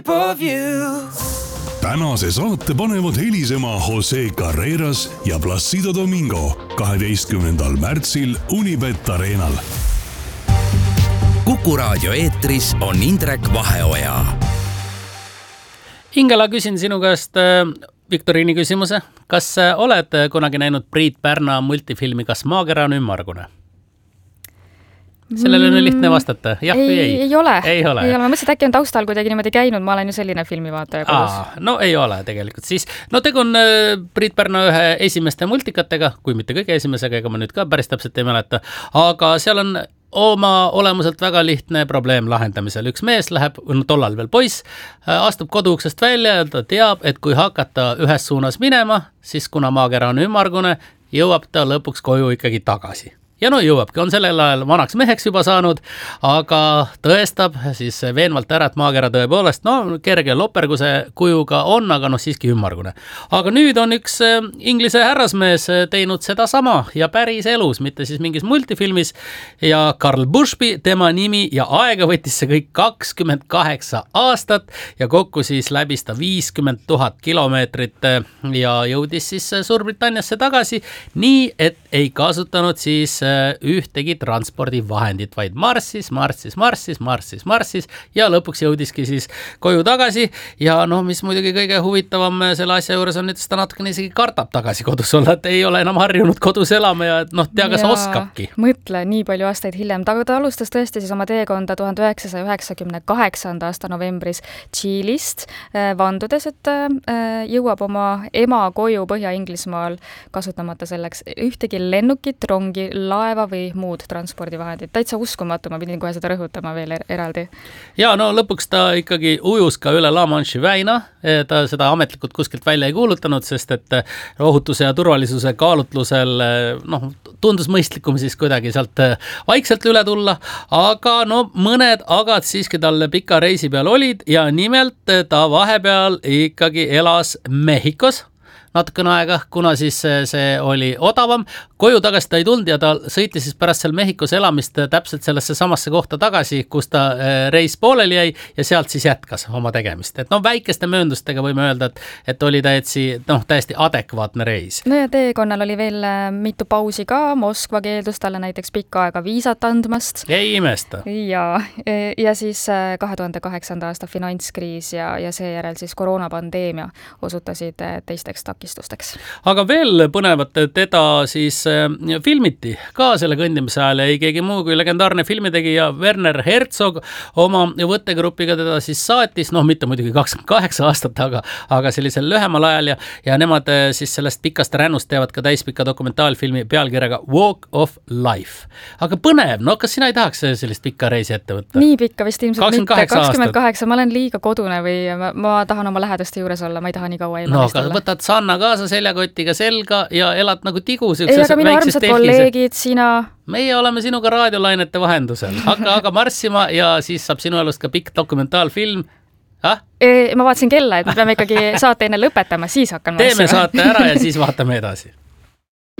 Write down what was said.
Tänase saate panevad helisema Jose Carreras ja Placido Domingo 12. märtsil Unibet Arenal. Kuku Raadio eetris on Indrek Vaheoja. Ingela, küsin sinu käest viktoriini küsimuse. Kas oled kunagi näinud Priit Pärna multifilmi Kas maakera on ümmargune? Sellele on lihtne vastata. Jah või ei? Ei ole. Ma mõtlesin, et äkki on taustal kuidagi niimoodi käinud. Ma olen ju selline filmivaataja kodus. No ei ole tegelikult. Siis, tegu on Priit Pärna ühe esimeste multikatega, kui mitte kõige esimesega, ega ma nüüd ka päris täpselt ei mäleta. Aga seal on oma olemuselt väga lihtne probleem lahendamisel. Üks mees läheb, tollal veel poiss, astub koduuksest välja ja ta teab, et kui hakata ühes suunas minema, siis kuna maakera on ümmargune, jõuab ta lõpuks koju ikkagi tagasi. Ja jõuabki, on sellel ajal vanaks meheks juba saanud, aga tõestab siis veenvalt ära, et maakera tõepoolest, kerge loperguse kujuga on, aga siiski ümmargune. Aga nüüd on üks inglise härrasmees teinud seda sama ja päris elus, mitte siis mingis multifilmis, ja Carl Bushby, tema nimi ja aega võttis see kõik 28 aastat ja kokku siis läbis ta 50 000 kilomeetrit ja jõudis siis Suurbritanniasse tagasi, nii et ei kasutanud siis ühtegi transpordivahendit, vaid marssis ja lõpuks jõudiski siis koju tagasi ja mis muidugi kõige huvitavam selle asja juures on, et ta natukene isegi kardab tagasi kodus olla, et ei ole enam harjunud kodus elama ja tea, kas oskabki. Mõtle, nii palju aastaid hiljem. Ta alustas tõesti siis oma teekonda 1998. aasta novembris Tšiilist, vandudes, et jõuab oma ema koju Põhja-Inglismaal kasutamata selleks ühtegi lennukit, rongi, laeva või muud transpordivahendid. Täitsa uskumatu, ma pidin kohe seda rõhutama veel eraldi. Ja lõpuks ta ikkagi ujus ka üle La Manche'i väina. Ta seda ametlikult kuskilt välja ei kuulutanud, sest et ohutuse ja turvalisuse kaalutlusel tundus mõistlikum siis kuidagi sealt vaikselt üle tulla. Aga mõned agad siiski talle pika reisi peal olid ja nimelt ta vahepeal ikkagi elas Mehhikos natukene aega, kuna siis see oli odavam. Koju tagasi ta ei tulnud ja ta sõitis siis pärast seal Mehhikos elamist täpselt sellesse samasse kohta tagasi, kus ta reis pooleli jäi ja sealt siis jätkas oma tegemist. Et väikeste mööndustega võime öelda, et oli täiesti adekvaatne reis. Ja teekonnal oli veel mitu pausi ka. Moskva keeldus talle näiteks pikka aega viisat andmast. Ei imesta. Ja siis 2008. aasta finantskriis ja seejärel siis koroonapandeemia osutasid teisteks takistusteks. Aga veel põnevat, teda siis filmiti ka selle kõndimise ajal, ei keegi muu kui legendaarne filmitegija Werner Herzog oma võttegrupiga teda siis saatis, mitte muidugi 28 aastat, aga sellisel lühemal ajal ja nemad siis sellest pikast rännust teevad ka täispika dokumentaalfilmi pealkirjaga Walk of Life. Aga põnev, kas sina ei tahaks sellist pikka reisi ette võtta? Nii pikka vist ilmselt mitte, 28, ma olen liiga kodune või ma tahan oma lähedaste juures olla, ma ei taha nii kaua aga võtad Sanna kaasa seljakotiga selga ja elad nagu tigu. Aga minu armsad kolleegid, sina... Meie oleme sinuga raadiolainete vahendusel. Hakka marssima ja siis saab sinu elust ka pikk dokumentaalfilm. Ma vaatasin kella, et me peame ikkagi saate enne lõpetama, siis hakkan marssima. Teeme saate ära ja siis vaatame edasi.